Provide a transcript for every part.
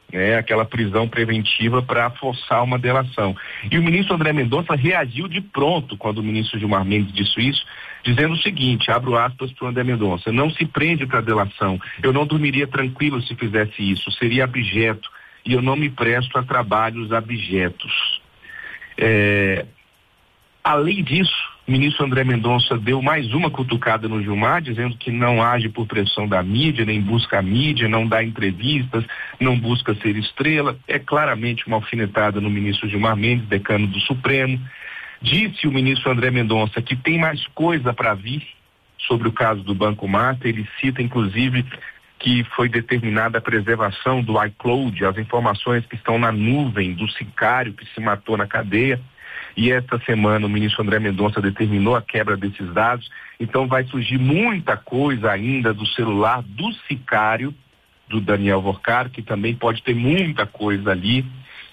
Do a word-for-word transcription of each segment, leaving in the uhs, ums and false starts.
né, aquela prisão preventiva para forçar uma delação. E o ministro André Mendonça reagiu de pronto quando o ministro Gilmar Mendes disse isso, dizendo o seguinte, abro aspas para o André Mendonça: não se prende para delação, eu não dormiria tranquilo se fizesse isso, seria abjeto, e eu não me presto a trabalhos abjetos. É, além disso, o ministro André Mendonça deu mais uma cutucada no Gilmar, dizendo que não age por pressão da mídia, nem busca a mídia, não dá entrevistas, não busca ser estrela. É claramente uma alfinetada no ministro Gilmar Mendes, decano do Supremo. Disse o ministro André Mendonça que tem mais coisa para vir sobre o caso do Banco Master. Ele cita, inclusive, que foi determinada a preservação do iCloud, as informações que estão na nuvem do sicário que se matou na cadeia. E esta semana o ministro André Mendonça determinou a quebra desses dados. Então vai surgir muita coisa ainda do celular do sicário, do Daniel Vorcaro, que também pode ter muita coisa ali.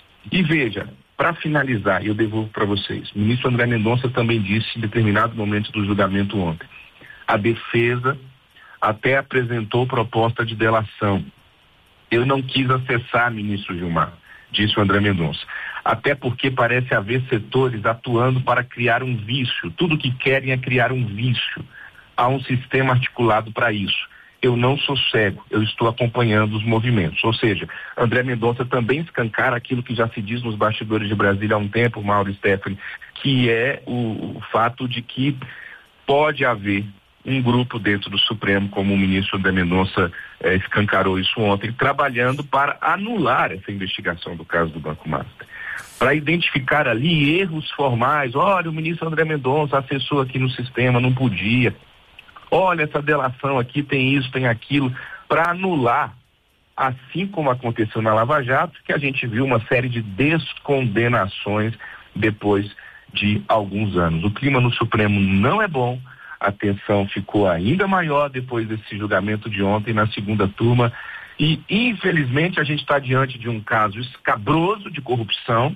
E veja, para finalizar, eu devolvo para vocês, o ministro André Mendonça também disse em determinado momento do julgamento ontem, a defesa até apresentou proposta de delação. Eu não quis acessar, ministro Gilmar, disse o André Mendonça, até porque parece haver setores atuando para criar um vício. Tudo que querem é criar um vício. Há um sistema articulado para isso. Eu não sou cego, eu estou acompanhando os movimentos. Ou seja, André Mendonça também escancara aquilo que já se diz nos bastidores de Brasília há um tempo, Mauro e Stephanie, que é o, o fato de que pode haver um grupo dentro do Supremo, como o ministro André Mendonça eh, escancarou isso ontem, trabalhando para anular essa investigação do caso do Banco Master. Para identificar ali erros formais. Olha, o ministro André Mendonça acessou aqui no sistema, não podia. Olha, essa delação aqui tem isso, tem aquilo, para anular, assim como aconteceu na Lava Jato, que a gente viu uma série de descondenações depois de alguns anos. O clima no Supremo não é bom, a tensão ficou ainda maior depois desse julgamento de ontem na segunda turma e, infelizmente, a gente está diante de um caso escabroso de corrupção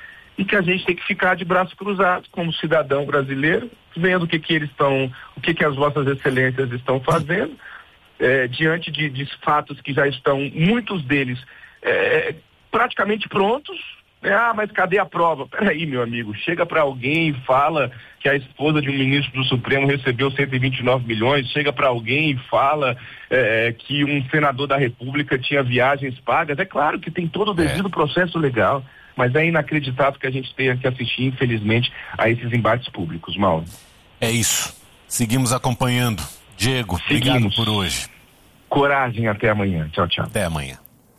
e que a gente tem que ficar de braços cruzados como cidadão brasileiro, vendo o que que eles estão, o que que as vossas excelências estão fazendo, é, diante de, de fatos que já estão, muitos deles, é, praticamente prontos. Ah, mas cadê a prova? Peraí, meu amigo, chega para alguém e fala que a esposa de um ministro do Supremo recebeu cento e vinte e nove milhões, chega para alguém e fala é, que um senador da República tinha viagens pagas. É claro que tem todo o devido é. processo legal, mas é inacreditável que a gente tenha que assistir, infelizmente, a esses embates públicos, Mauro. É isso. Seguimos acompanhando. Diego, Seguimos. Obrigado por hoje. Coragem, até amanhã. Tchau, tchau. Até amanhã.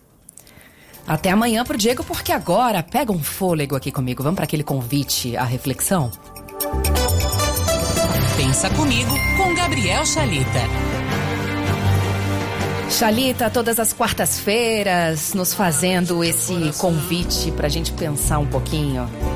Até amanhã pro Diego, porque agora pega um fôlego aqui comigo. Vamos para aquele convite à reflexão? Pensa Comigo com Gabriel Chalita. Chalita, todas as quartas-feiras, nos fazendo esse convite pra gente pensar um pouquinho.